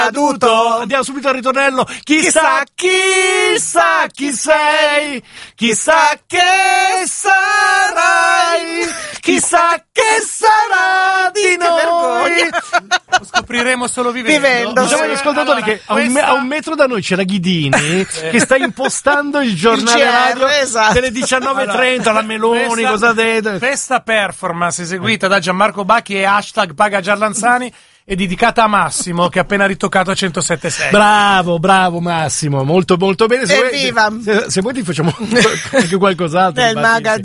accaduto. Andiamo subito al ritornello. Chissà chi sei, chissà che sarai, chissà che sarà di noi. Lo scopriremo solo vivendo. Diciamo agli ascoltatori che a un metro da noi c'era Ghidini che sta impostando il giornale radio delle 19:30, la Meloni, cosa dite? Questa performance eseguita da Gianmarco Bacchi e hashtag Paga Giarlanzani è dedicata a Massimo, che ha appena ritoccato a 107.6. Bravo Massimo, molto molto bene. Se vuoi ti facciamo anche qualcos'altro. Nel